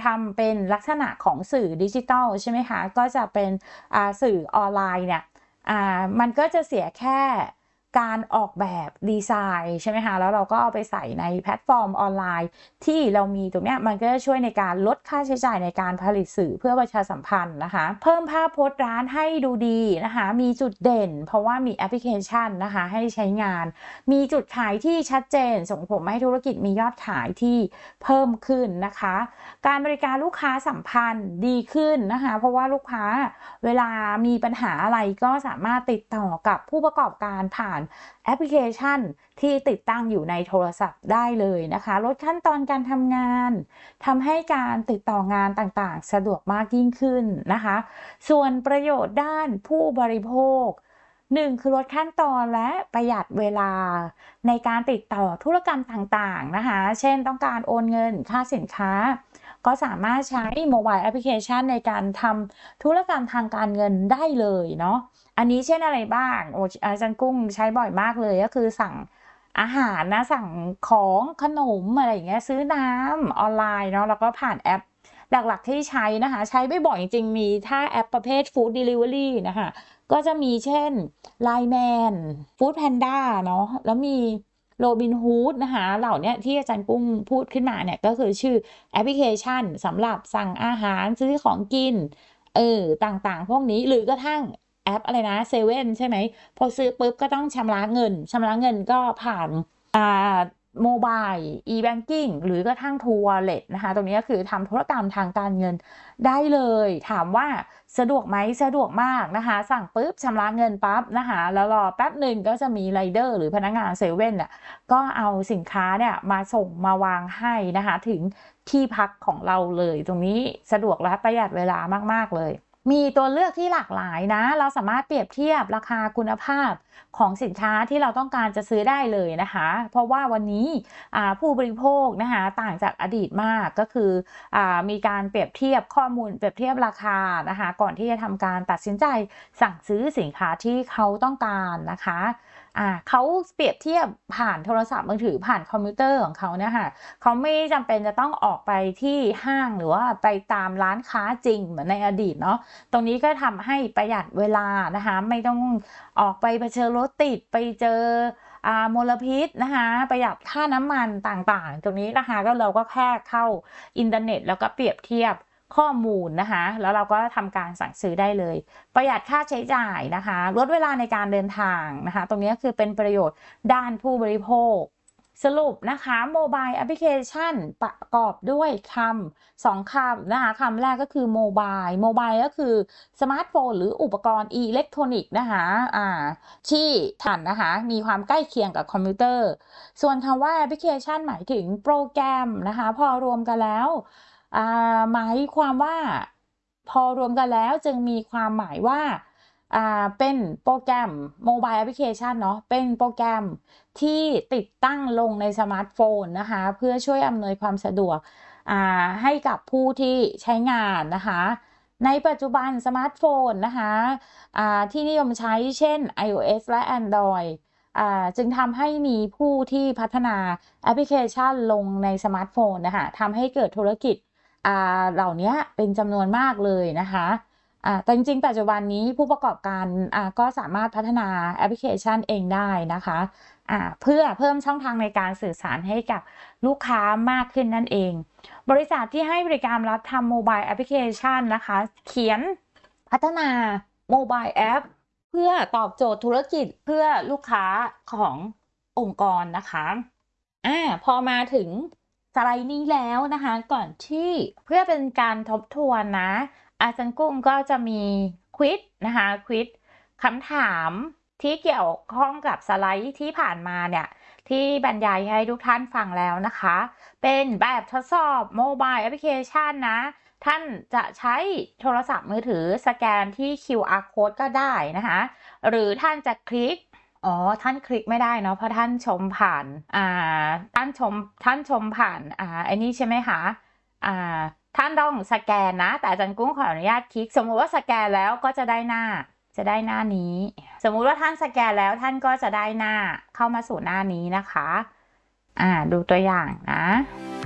ทำเป็นลักษณะของสื่อดิจิทัลใช่ไหมคะก็จะเป็นสื่อออนไลน์เนี่ยมันก็จะเสียแค่การออกแบบดีไซน์ใช่ไหมคะแล้วเราก็เอาไปใส่ในแพลตฟอร์มออนไลน์ที่เรามีตรงเนี้ยมันก็จะช่วยในการลดค่าใช้จ่ายในการผลิตสื่อเพื่อประชาสัมพันธ์นะคะเพิ่มภาพพจน์ร้านให้ดูดีนะคะมีจุดเด่นเพราะว่ามีแอปพลิเคชันนะคะให้ใช้งานมีจุดขายที่ชัดเจนส่งผลให้ธุรกิจมียอดขายที่เพิ่มขึ้นนะคะการบริการลูกค้าสัมพันธ์ดีขึ้นนะคะเพราะว่าลูกค้าเวลามีปัญหาอะไรก็สามารถติดต่อกับผู้ประกอบการผ่านแอปพลิเคชันที่ติดตั้งอยู่ในโทรศัพท์ได้เลยนะคะลดขั้นตอนการทำงานทำให้การติดต่องานต่างๆสะดวกมากยิ่งขึ้นนะคะส่วนประโยชน์ด้านผู้บริโภค1คือลดขั้นตอนและประหยัดเวลาในการติดต่อธุรกรรมต่างๆนะคะเช่นต้องการโอนเงินค่าสินค้าก็สามารถใช้โมบายแอปพลิเคชันในการทำธุรกรรมทางการเงินได้เลยเนาะอันนี้เช่นอะไรบ้างอาจารย์กุ้งใช้บ่อยมากเลยก็คือสั่งอาหารนะสั่งของขนมอะไรอย่างเงี้ยซื้อน้ำออนไลน์เนาะแล้วก็ผ่านแอปหลักๆที่ใช้นะคะใช้บ่อยๆจริงๆมีถ้าแอปประเภท Food Delivery นะคะก็จะมีเช่น Line Man Food Panda เนาะแล้วมีโรบินฮูดนะคะเหล่านี้ที่อาจารย์กุ้งพูดขึ้นมาเนี่ยก็คือชื่อแอปพลิเคชันสำหรับสั่งอาหารซื้อของกินต่างๆพวกนี้หรือกระทั่งแอปอะไรนะเซเว่นใช่ไหมพอซื้อปุ๊บก็ต้องชำระเงินก็ผ่านโมบาย e-banking หรือกระทั่ง True Wallet นะคะตรงนี้ก็คือทำธุรกรรมทางการเงินได้เลยถามว่าสะดวกไหมสะดวกมากนะคะสั่งปุ๊บชำระเงินปั๊บนะคะแล้วรอแป๊บหนึ่งก็จะมีไรเดอร์หรือพนักงานเซเว่นเนี่ยก็เอาสินค้าเนี่ยมาส่งมาวางให้นะคะถึงที่พักของเราเลยตรงนี้สะดวกและประหยัดเวลามากๆเลยมีตัวเลือกที่หลากหลายนะเราสามารถเปรียบเทียบราคาคุณภาพของสินค้าที่เราต้องการจะซื้อได้เลยนะคะเพราะว่าวันนี้ผู้บริโภคนะคะต่างจากอดีตมากก็คือมีการเปรียบเทียบข้อมูลเปรียบเทียบราคานะคะก่อนที่จะทำการตัดสินใจสั่งซื้อสินค้าที่เขาต้องการนะคะเขาเปรียบเทียบผ่านโทรศัพท์มือถือผ่านคอมพิวเตอร์ของเขาเนี่ยค่ะเขาไม่จำเป็นจะต้องออกไปที่ห้างหรือว่าไปตามร้านค้าจริงเหมือนในอดีตเนาะตรงนี้ก็ทำให้ประหยัดเวลานะคะไม่ต้องออกไปเผชิญรถติดไปเจอมลพิษนะคะประหยัดค่าน้ำมันต่างๆตรงนี้นะคะก็เราก็แค่เข้าอินเทอร์เน็ตแล้วก็เปรียบเทียบข้อมูลนะคะแล้วเราก็ทำการสั่งซื้อได้เลยประหยัดค่าใช้จ่ายนะคะลดเวลาในการเดินทางนะคะตรงนี้คือเป็นประโยชน์ด้านผู้บริโภคสรุปนะคะโมบายแอปพลิเคชันประกอบด้วย2คำนะคะคำแรกก็คือโมบายก็คือสมาร์ทโฟนหรืออุปกรณ์อิเล็กทรอนิกส์นะคะที่ทันนะคะมีความใกล้เคียงกับคอมพิวเตอร์ส่วนคำว่าแอปพลิเคชันหมายถึงโปรแกรมนะคะพอรวมกันแล้วหมายความว่าพอรวมกันแล้วจึงมีความหมายว่าเป็นโปรแกรมโมบายแอปพลิเคชันเนาะเป็นโปรแกรมที่ติดตั้งลงในสมาร์ทโฟนนะคะเพื่อช่วยอำนวยความสะดวกให้กับผู้ที่ใช้งานนะคะในปัจจุบันสมาร์ทโฟนนะคะที่นิยมใช้เช่น iOS และ Android จึงทำให้มีผู้ที่พัฒนาแอปพลิเคชันลงในสมาร์ทโฟนนะคะทำให้เกิดธุรกิจเหล่านี้เป็นจำนวนมากเลยนะคะแต่จริงๆปัจจุบันนี้ผู้ประกอบการก็สามารถพัฒนาแอปพลิเคชันเองได้นะคะเพื่อเพิ่มช่องทางในการสื่อสารให้กับลูกค้ามากขึ้นนั่นเองบริษัทที่ให้บริการรับทำโมบายแอปพลิเคชันนะคะเขียนพัฒนาโมบายแอปเพื่อตอบโจทย์ธุรกิจเพื่อลูกค้าขององค์กรนะคะพอมาถึงสไลด์นี้แล้วนะคะก่อนที่เพื่อเป็นการทบทวนนะอาจารย์กุ้งก็จะมีควิซนะคะควิซคำถามที่เกี่ยวข้องกับสไลด์ที่ผ่านมาเนี่ยที่บรรยายให้ทุกท่านฟังแล้วนะคะเป็นแบบทดสอบโมบายแอปพลิเคชันนะท่านจะใช้โทรศัพท์มือถือสแกนที่ QR code ก็ได้นะคะหรือท่านจะคลิกท่านคลิกไม่ได้เนาะเพราะท่านชมผ่านท่านชมผ่านไอ้นี่ใช่ไหมคะท่านต้องสแกนนะแต่อาจารย์กุ้งขออนุญาตคลิกสมมุติว่าสแกนแล้วก็จะได้หน้านี้สมมุติว่าท่านสแกนแล้วท่านก็จะได้หน้าเข้ามาสู่หน้านี้นะคะดูตัวอย่างนะ